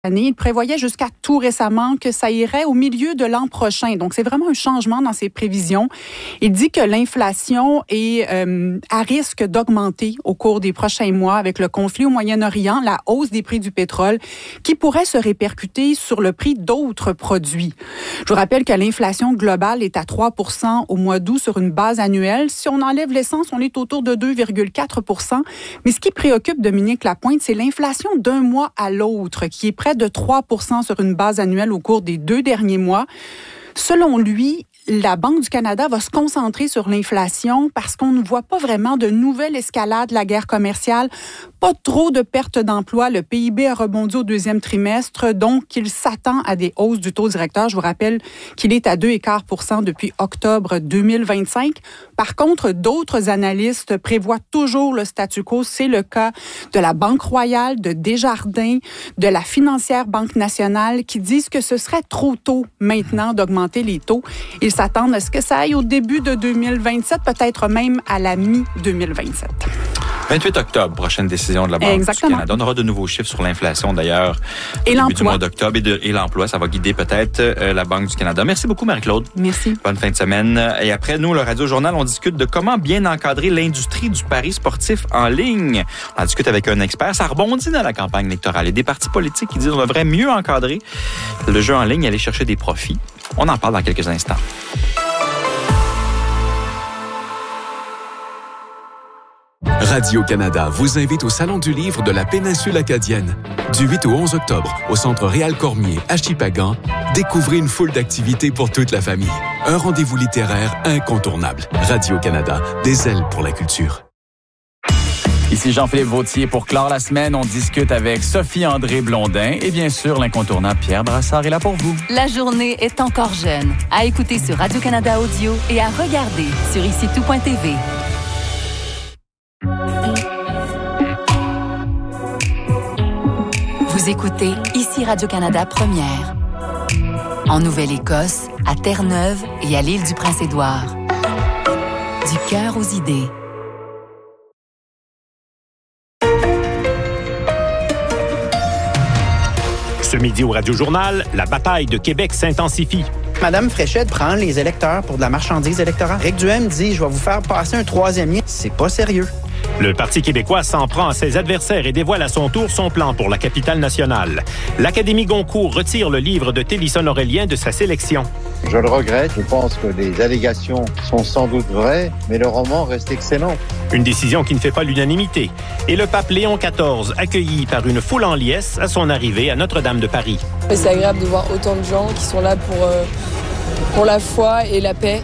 Il prévoyait jusqu'à tout récemment que ça irait au milieu de l'an prochain. Donc, c'est vraiment un changement dans ses prévisions. Il dit que l'inflation est à risque d'augmenter au cours des prochains mois avec le conflit au Moyen-Orient, la hausse des prix du pétrole qui pourrait se répercuter sur le prix d'autres produits. Je vous rappelle que l'inflation globale est à 3 % au mois d'août sur une base annuelle. Si on enlève l'essence, on est autour de 2,4 %. Mais ce qui préoccupe Dominique Lapointe, c'est l'inflation d'un mois à l'autre qui est près de 3 % sur une base annuelle au cours des 2 derniers mois. Selon lui, la Banque du Canada va se concentrer sur l'inflation parce qu'on ne voit pas vraiment de nouvelle escalade de la guerre commerciale, pas trop de pertes d'emplois. Le PIB a rebondi au deuxième trimestre, donc il s'attend à des hausses du taux directeur. Je vous rappelle qu'il est à 2,25 % depuis octobre 2025. Par contre, d'autres analystes prévoient toujours le statu quo. C'est le cas de la Banque Royale, de Desjardins, de la financière Banque nationale qui disent que ce serait trop tôt maintenant d'augmenter les taux. Ils s'attendent à ce que ça aille au début de 2027, peut-être même à la mi-2027. 28 octobre, prochaine décision de la Banque du Canada. On aura de nouveaux chiffres sur l'inflation d'ailleurs au début du mois d'octobre et l'emploi. Ça va guider peut-être la Banque du Canada. Merci beaucoup Marie-Claude. Merci. Bonne fin de semaine. Et après, nous, le Radio Journal, on discute de comment bien encadrer l'industrie du pari sportif en ligne. On en discute avec un expert. Ça rebondit dans la campagne électorale. Il y a des partis politiques qui disent qu'on devrait mieux encadrer le jeu en ligne et aller chercher des profits. On en parle dans quelques instants. Radio-Canada vous invite au Salon du livre de la péninsule acadienne. Du 8 au 11 octobre, au Centre Réal Cormier, à Shippagan, découvrez une foule d'activités pour toute la famille. Un rendez-vous littéraire incontournable. Radio-Canada, des ailes pour la culture. Ici Jean-Philippe Vautier. Pour clore la semaine, on discute avec Sophie-André Blondin et bien sûr, l'incontournable Pierre Brassard est là pour vous. La journée est encore jeune. À écouter sur Radio-Canada Audio et à regarder sur ICITOUP.tv. Vous écoutez ici Radio-Canada Première. En Nouvelle-Écosse, à Terre-Neuve et à l'île du Prince-Édouard. Du cœur aux idées. Ce midi au Radio-Journal, la bataille de Québec s'intensifie. Madame Fréchette prend les électeurs pour de la marchandise électorale. Éric Duhem dit « Je vais vous faire passer un troisième lien ». C'est pas sérieux. Le Parti québécois s'en prend à ses adversaires et dévoile à son tour son plan pour la capitale nationale. L'Académie Goncourt retire le livre de Télisson Aurélien de sa sélection. Je le regrette. Je pense que les allégations sont sans doute vraies, mais le roman reste excellent. Une décision qui ne fait pas l'unanimité. Et le pape Léon XIV, accueilli par une foule en liesse à son arrivée à Notre-Dame de Paris. C'est agréable de voir autant de gens qui sont là pour la foi et la paix.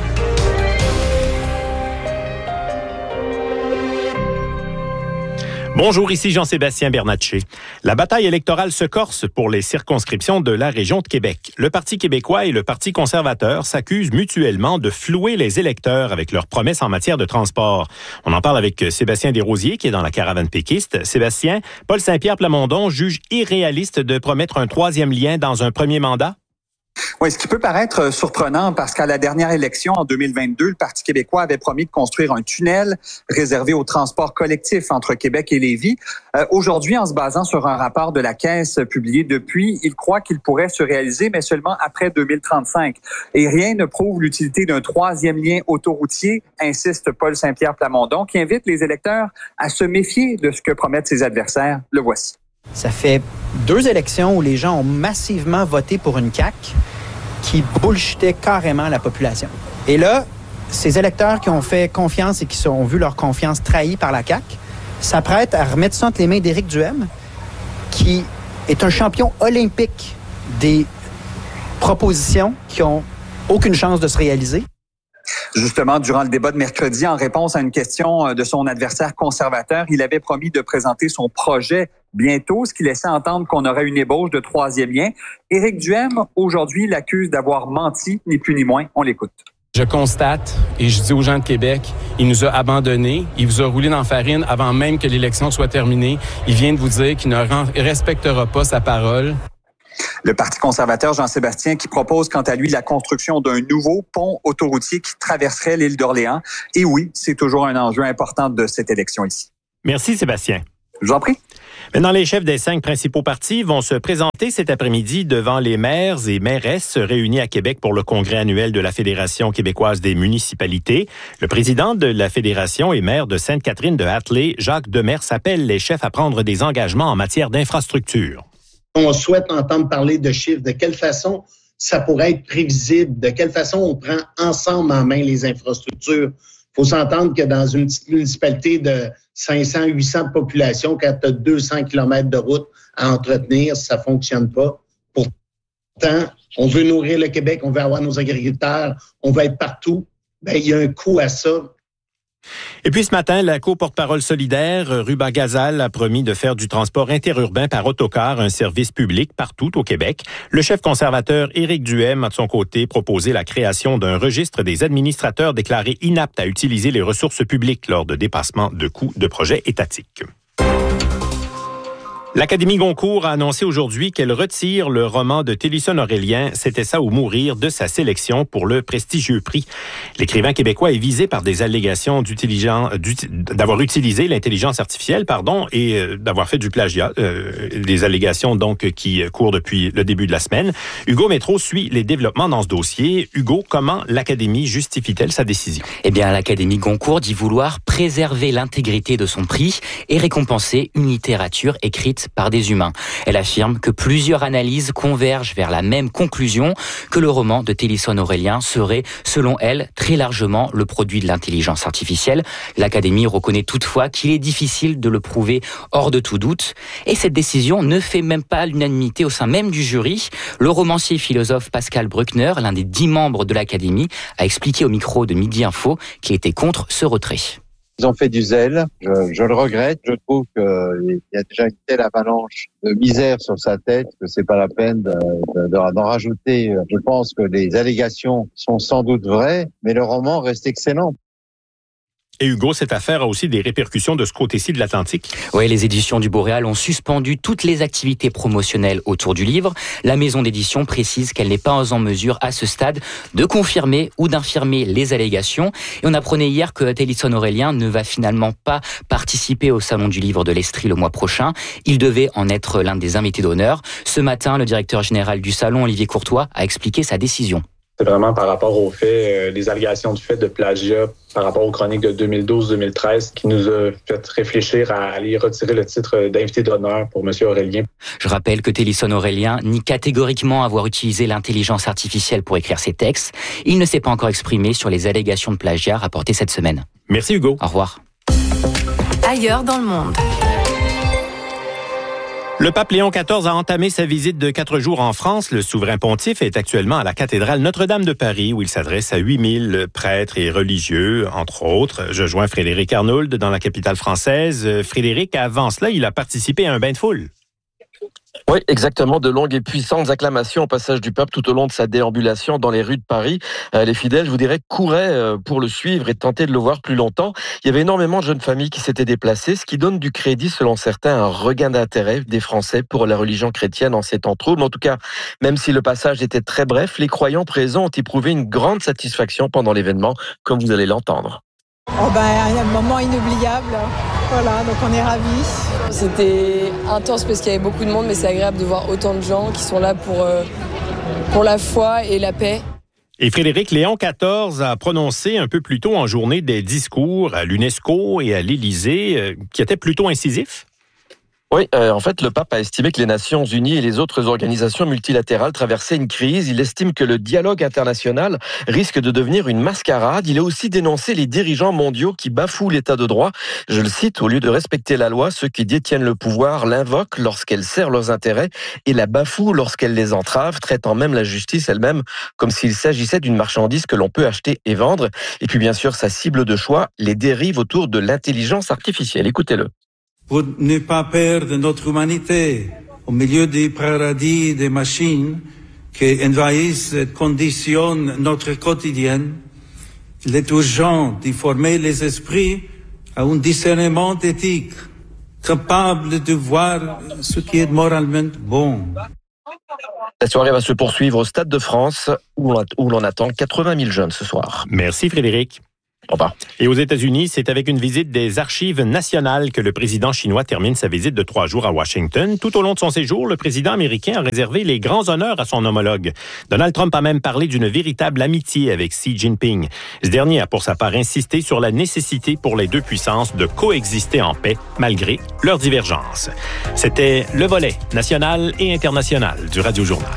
Bonjour, ici Jean-Sébastien Bernatchez. La bataille électorale se corse pour les circonscriptions de la région de Québec. Le Parti québécois et le Parti conservateur s'accusent mutuellement de flouer les électeurs avec leurs promesses en matière de transport. On en parle avec Sébastien Desrosiers, qui est dans la caravane péquiste. Sébastien, Paul Saint-Pierre Plamondon juge irréaliste de promettre un troisième lien dans un premier mandat? Oui, ce qui peut paraître surprenant parce qu'à la dernière élection en 2022, le Parti québécois avait promis de construire un tunnel réservé au transport collectif entre Québec et Lévis. Aujourd'hui, en se basant sur un rapport de la Caisse publié depuis, il croit qu'il pourrait se réaliser, mais seulement après 2035. Et rien ne prouve l'utilité d'un troisième lien autoroutier, insiste Paul Saint-Pierre Plamondon, qui invite les électeurs à se méfier de ce que promettent ses adversaires. Le voici. Ça fait 2 élections où les gens ont massivement voté pour une CAQ qui bullshitait carrément la population. Et là, ces électeurs qui ont fait confiance et qui ont vu leur confiance trahie par la CAQ s'apprêtent à remettre ça entre les mains d'Éric Duhem, qui est un champion olympique des propositions qui ont aucune chance de se réaliser. Justement, durant le débat de mercredi, en réponse à une question de son adversaire conservateur, il avait promis de présenter son projet bientôt, ce qui laissait entendre qu'on aurait une ébauche de troisième lien. Éric Duhem, aujourd'hui, l'accuse d'avoir menti, ni plus ni moins. On l'écoute. Je constate, et je dis aux gens de Québec, il nous a abandonnés, il vous a roulé dans la farine avant même que l'élection soit terminée. Il vient de vous dire qu'il ne respectera pas sa parole. Le Parti conservateur Jean-Sébastien qui propose quant à lui la construction d'un nouveau pont autoroutier qui traverserait l'île d'Orléans. Et oui, c'est toujours un enjeu important de cette élection ici. Merci Sébastien. Je vous en prie. Maintenant, les chefs des 5 principaux partis vont se présenter cet après-midi devant les maires et mairesses réunis à Québec pour le congrès annuel de la Fédération québécoise des municipalités. Le président de la Fédération et maire de Sainte-Catherine-de-Hatley, Jacques Demers, appelle les chefs à prendre des engagements en matière d'infrastructure. On souhaite entendre parler de chiffres, de quelle façon ça pourrait être prévisible, de quelle façon on prend ensemble en main les infrastructures. Il faut s'entendre que dans une petite municipalité de 500, 800 de population, quand tu as 200 km de route à entretenir, ça ne fonctionne pas. Pourtant, on veut nourrir le Québec, on veut avoir nos agriculteurs, on veut être partout. Bien, il y a un coût à ça. Et puis ce matin, la co-porte-parole solidaire, Ruba Gazal, a promis de faire du transport interurbain par autocar un service public partout au Québec. Le chef conservateur Éric Duhem a de son côté proposé la création d'un registre des administrateurs déclarés inaptes à utiliser les ressources publiques lors de dépassements de coûts de projets étatiques. L'Académie Goncourt a annoncé aujourd'hui qu'elle retire le roman de Télisson Aurélien, C'était ça ou mourir, de sa sélection pour le prestigieux prix. L'écrivain québécois est visé par des allégations d'avoir utilisé l'intelligence artificielle, et d'avoir fait du plagiat. Des allégations donc qui courent depuis le début de la semaine. Hugo Métro suit les développements dans ce dossier. Hugo, comment l'Académie justifie-t-elle sa décision? Eh bien, l'Académie Goncourt dit vouloir préserver l'intégrité de son prix et récompenser une littérature écrite par des humains. Elle affirme que plusieurs analyses convergent vers la même conclusion, que le roman de Télisson Aurélien serait, selon elle, très largement le produit de l'intelligence artificielle. L'Académie reconnaît toutefois qu'il est difficile de le prouver hors de tout doute. Et cette décision ne fait même pas l'unanimité au sein même du jury. Le romancier philosophe Pascal Bruckner, l'un des 10 membres de l'Académie, a expliqué au micro de Midi Info qu'il était contre ce retrait. Ils ont fait du zèle, je le regrette. Je trouve qu'il y a déjà une telle avalanche de misère sur sa tête que c'est pas la peine d'en rajouter. Je pense que les allégations sont sans doute vraies, mais le roman reste excellent. Et Hugo, cette affaire a aussi des répercussions de ce côté-ci de l'Atlantique. Oui, les éditions du Boréal ont suspendu toutes les activités promotionnelles autour du livre. La maison d'édition précise qu'elle n'est pas en mesure, à ce stade, de confirmer ou d'infirmer les allégations. Et on apprenait hier que Télisson Aurélien ne va finalement pas participer au Salon du livre de l'Estrie le mois prochain. Il devait en être l'un des invités d'honneur. Ce matin, le directeur général du Salon, Olivier Courtois, a expliqué sa décision. C'est vraiment par rapport au fait, les allégations du fait de plagiat par rapport aux chroniques de 2012-2013 qui nous a fait réfléchir à aller retirer le titre d'invité d'honneur pour M. Aurélien. Je rappelle que Télisson Aurélien nie catégoriquement avoir utilisé l'intelligence artificielle pour écrire ses textes. Il ne s'est pas encore exprimé sur les allégations de plagiat rapportées cette semaine. Merci Hugo. Au revoir. Ailleurs dans le monde. Le pape Léon XIV a entamé sa visite de 4 jours en France. Le souverain pontife est actuellement à la cathédrale Notre-Dame de Paris, où il s'adresse à 8000 prêtres et religieux, entre autres. Je joins Frédéric Arnould dans la capitale française. Frédéric, avant cela, il a participé à un bain de foule. Oui, exactement. De longues et puissantes acclamations au passage du pape tout au long de sa déambulation dans les rues de Paris. Les fidèles, je vous dirais, couraient pour le suivre et tenter de le voir plus longtemps. Il y avait énormément de jeunes familles qui s'étaient déplacées, ce qui donne du crédit, selon certains, un regain d'intérêt des Français pour la religion chrétienne en ces temps troubles. En tout cas, même si le passage était très bref, les croyants présents ont éprouvé une grande satisfaction pendant l'événement, comme vous allez l'entendre. Un moment inoubliable. Voilà, donc on est ravis. C'était intense parce qu'il y avait beaucoup de monde, mais c'est agréable de voir autant de gens qui sont là pour la foi et la paix. Et Frédéric, Léon XIV a prononcé un peu plus tôt en journée des discours à l'UNESCO et à l'Élysée qui étaient plutôt incisifs. Oui, en fait, le pape a estimé que les Nations Unies et les autres organisations multilatérales traversaient une crise. Il estime que le dialogue international risque de devenir une mascarade. Il a aussi dénoncé les dirigeants mondiaux qui bafouent l'état de droit. Je le cite, au lieu de respecter la loi, ceux qui détiennent le pouvoir l'invoquent lorsqu'elle sert leurs intérêts et la bafouent lorsqu'elle les entrave, traitant même la justice elle-même comme s'il s'agissait d'une marchandise que l'on peut acheter et vendre. Et puis bien sûr, sa cible de choix, les dérives autour de l'intelligence artificielle. Écoutez-le. Pour ne pas perdre notre humanité au milieu du paradis des machines qui envahissent et conditionnent notre quotidien, il est urgent de former les esprits à un discernement éthique, capable de voir ce qui est moralement bon. La soirée va se poursuivre au Stade de France, où l'on attend 80 000 jeunes ce soir. Merci Frédéric. Au revoir. Et aux États-Unis, c'est avec une visite des archives nationales que le président chinois termine sa visite de 3 jours à Washington. Tout au long de son séjour, le président américain a réservé les grands honneurs à son homologue. Donald Trump a même parlé d'une véritable amitié avec Xi Jinping. Ce dernier a pour sa part insisté sur la nécessité pour les deux puissances de coexister en paix malgré leurs divergences. C'était le volet national et international du Radio Journal.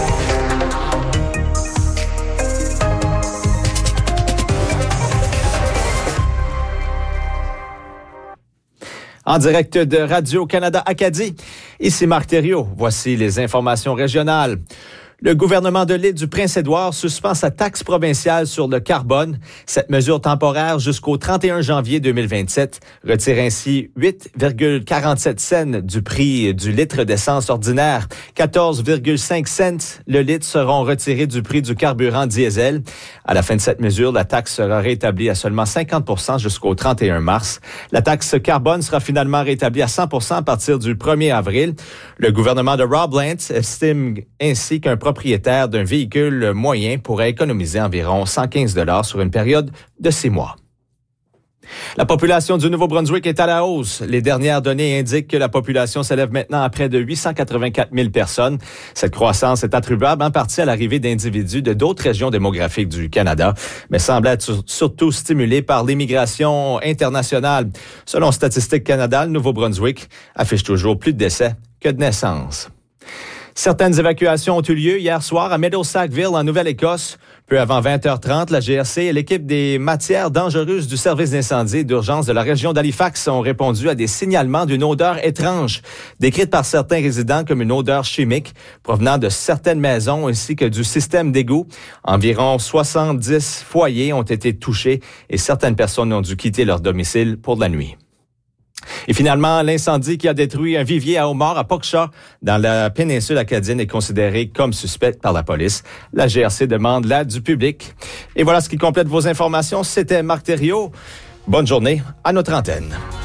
En direct de Radio-Canada Acadie, ici Marc Thériault. Voici les informations régionales. Le gouvernement de l'île du Prince-Édouard suspend sa taxe provinciale sur le carbone. Cette mesure temporaire jusqu'au 31 janvier 2027 retire ainsi 8,47 cents du prix du litre d'essence ordinaire. 14,5 cents le litre seront retirés du prix du carburant diesel. À la fin de cette mesure, la taxe sera rétablie à seulement 50% jusqu'au 31 mars. La taxe carbone sera finalement rétablie à 100% à partir du 1er avril. Le gouvernement de Rob Lance estime ainsi qu'un propriétaire d'un véhicule moyen pourrait économiser environ 115 $ sur une période de 6 mois. La population du Nouveau-Brunswick est à la hausse. Les dernières données indiquent que la population s'élève maintenant à près de 884 000 personnes. Cette croissance est attribuable en partie à l'arrivée d'individus de d'autres régions démographiques du Canada, mais semble être surtout stimulée par l'immigration internationale. Selon Statistique Canada, le Nouveau-Brunswick affiche toujours plus de décès que de naissances. Certaines évacuations ont eu lieu hier soir à Meadowsackville, en Nouvelle-Écosse. Peu avant 20h30, la GRC et l'équipe des matières dangereuses du service d'incendie et d'urgence de la région d'Halifax ont répondu à des signalements d'une odeur étrange, décrite par certains résidents comme une odeur chimique provenant de certaines maisons ainsi que du système d'égout. Environ 70 foyers ont été touchés et certaines personnes ont dû quitter leur domicile pour la nuit. Et finalement, l'incendie qui a détruit un vivier à homards à Pogshawk, dans la péninsule acadienne, est considéré comme suspect par la police. La GRC demande l'aide du public. Et voilà ce qui complète vos informations. C'était Marc Thériault. Bonne journée à notre antenne.